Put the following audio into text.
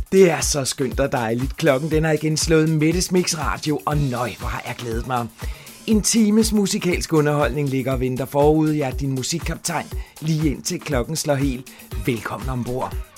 Det er så skønt og dejligt. Klokken den har igen slået Mettes Mix Radio, og nøj, hvor har jeg glædet mig. En times musikalsk underholdning ligger og venter forude. Jeg er din musikkaptajn lige indtil klokken slår helt. Velkommen ombord.